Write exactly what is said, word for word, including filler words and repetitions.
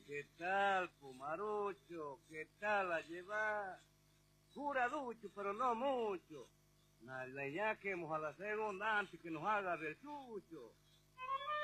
¿Qué tal, Pumarucho? ¿Qué tal la lleva? Cura ducho, pero no mucho. La leña que a la segunda antes que nos haga del chucho.